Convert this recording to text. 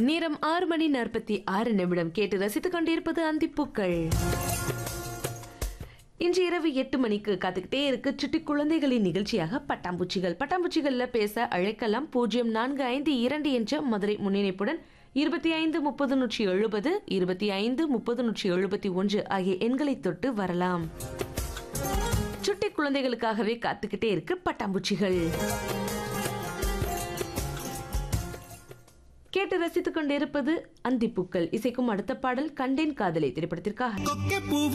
நேரம் 6:46 கேட்டு ரசித்துக் கொண்டிருப்பது அந்திப்பூக்கள். இன்று இரவு 8 மணிக்கு காத்துக்கிட்டே இருக்கு சுட்டி குழந்தைகளின் நிகழ்ச்சியாக பட்டாம்பூச்சிகள். பட்டாம்பூச்சிகள்ல பேச அழைக்கலாம் 0452 என்ற மதுரை முன்னிணைப்புடன் 2530 2530 ஆகிய எண்களை தொட்டு வரலாம். சுட்டி குழந்தைகளுக்காகவே காத்துக்கிட்டே இருக்கு பட்டாம்பூச்சிகள். கேட்டு ரசித்துக் கொண்டிருப்பது அந்திப்பூக்கள். இசைக்கும் அடுத்த பாடல் கண்டேன் காதலை திரைப்படத்திற்காக.